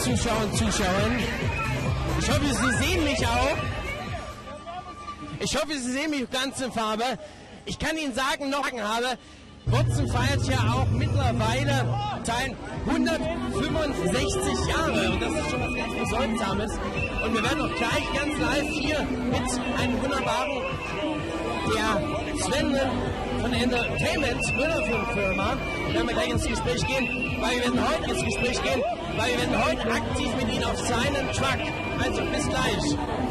Zuschauer und Zuschauerinnen. Ich hoffe, Sie sehen mich auch. Ich hoffe, Sie sehen mich ganz in Farbe. Ich kann Ihnen sagen, Botzen feiert ja auch mittlerweile sein 165 Jahre. Und das ist schon was ganz Bedeutsames. Und wir werden auch gleich ganz live hier mit einem wunderbaren, der Sven von der Entertainment Firma, werden wir gleich ins Gespräch gehen, weil wir werden heute aktiv mit Ihnen auf seinen Truck. Also bis gleich.